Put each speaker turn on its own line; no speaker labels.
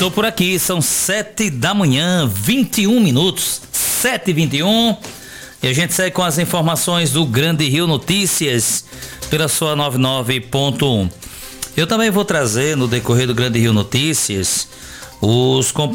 Estou por aqui, são 7 da manhã, 21 minutos, 7h21. E a gente segue com as informações do Grande Rio Notícias pela sua 99.1. Eu também vou trazer no decorrer do Grande Rio Notícias os